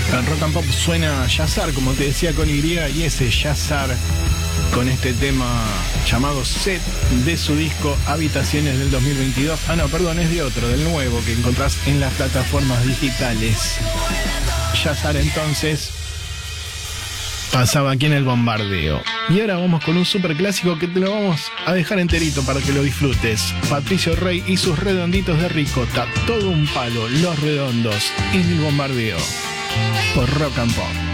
En Rock and Pop suena Yazar, como te decía, con Y, y ese Yazar con este tema llamado Set de su disco Habitaciones del 2022. Ah, no, perdón, es de otro, del nuevo que encontrás en las plataformas digitales. Yazar entonces pasaba aquí en el bombardeo. Y ahora vamos con un super clásico que te lo vamos a dejar enterito para que lo disfrutes. Patricio Rey y sus redonditos de ricota. Todo un palo, Los Redondos, en el bombardeo. Por Rock and Pop.